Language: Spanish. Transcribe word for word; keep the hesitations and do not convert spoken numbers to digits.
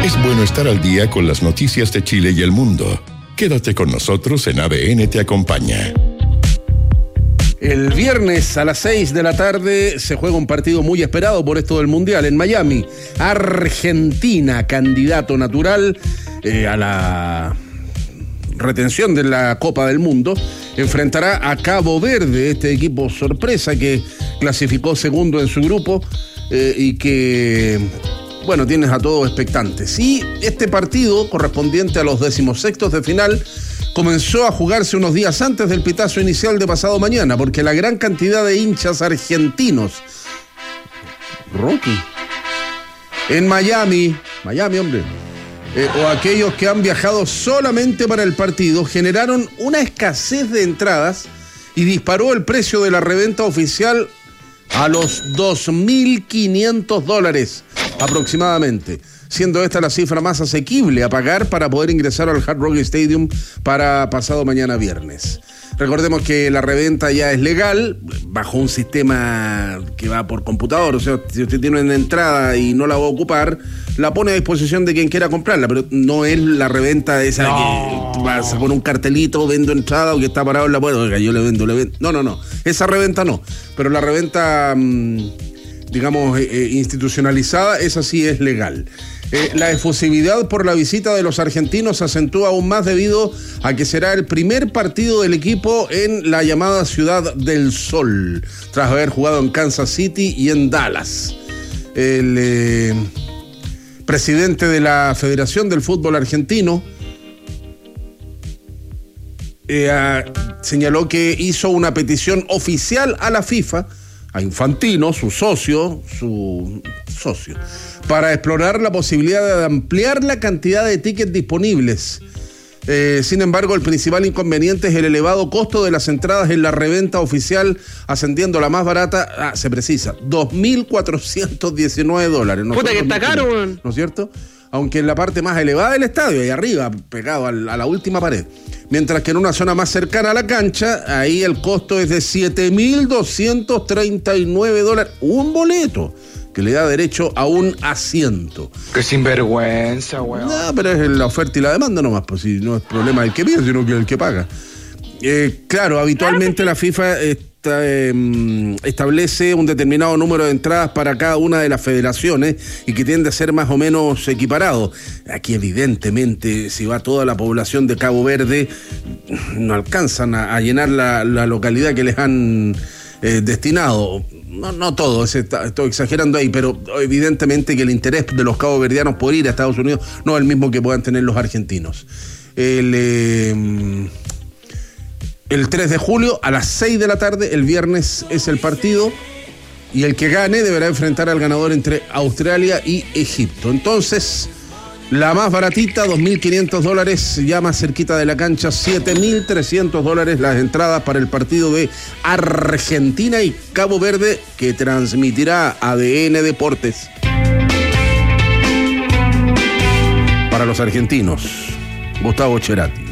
Es bueno estar al día con las noticias de Chile y el mundo. Quédate con nosotros en A D N Te Acompaña. El viernes a las seis de la tarde se juega un partido muy esperado por esto del Mundial en Miami. Argentina, candidato natural eh, a la retención de la Copa del Mundo, enfrentará a Cabo Verde, este equipo sorpresa que clasificó segundo en su grupo eh, y que, bueno, tienes a todos expectantes. Y este partido, correspondiente a los decimosextos de final, comenzó a jugarse unos días antes del pitazo inicial de pasado mañana, porque la gran cantidad de hinchas argentinos, Rocky, en Miami, Miami, hombre, eh, o aquellos que han viajado solamente para el partido, generaron una escasez de entradas y disparó el precio de la reventa oficial a los dos mil quinientos dólares aproximadamente, siendo esta la cifra más asequible a pagar para poder ingresar al Hard Rock Stadium para pasado mañana viernes. Recordemos que la reventa ya es legal bajo un sistema que va por computador, o sea, si usted tiene una entrada y no la va a ocupar, la pone a disposición de quien quiera comprarla, pero no es la reventa esa no. que vas a poner un cartelito, vendo entrada, o que está parado en la puerta, oiga, yo le vendo, le vendo. No, no, no, esa reventa no, pero la reventa, digamos, eh, institucionalizada, esa sí es legal. Eh, la efusividad por la visita de los argentinos se acentúa aún más debido a que será el primer partido del equipo en la llamada Ciudad del Sol, tras haber jugado en Kansas City y en Dallas. El eh, presidente de la Federación del Fútbol Argentino eh, a, señaló que hizo una petición oficial a la FIFA, a Infantino, su socio, su socio, para explorar la posibilidad de ampliar la cantidad de tickets disponibles. Eh, sin embargo, el principal inconveniente es el elevado costo de las entradas en la reventa oficial, ascendiendo la más barata, ah, se precisa, dos mil cuatrocientos diecinueve dólares. Puta que está caro, man. ¿No es cierto? Aunque en la parte más elevada del estadio, ahí arriba, pegado a la última pared. Mientras que en una zona más cercana a la cancha, ahí el costo es de siete mil doscientos treinta y nueve dólares. Un boleto que le da derecho a un asiento. Qué sinvergüenza, weón. No, pero es la oferta y la demanda nomás, pues si no es problema del que pide, sino que el que paga. Eh, claro, habitualmente la FIFA está, eh, establece un determinado número de entradas para cada una de las federaciones y que tiende a ser más o menos equiparado. Aquí evidentemente, si va toda la población de Cabo Verde, no alcanzan a, a llenar la, la localidad que les han eh, destinado. No, no todo, estoy exagerando ahí, pero evidentemente que el interés de los caboverdianos por ir a Estados Unidos no es el mismo que puedan tener los argentinos. El, eh, el tres de julio a las seis de la tarde, el viernes es el partido, y el que gane deberá enfrentar al ganador entre Australia y Egipto. Entonces, la más baratita, dos mil quinientos dólares, ya más cerquita de la cancha, siete mil trescientos dólares las entradas para el partido de Argentina y Cabo Verde, que transmitirá A D N Deportes. Para los argentinos, Gustavo Cerati.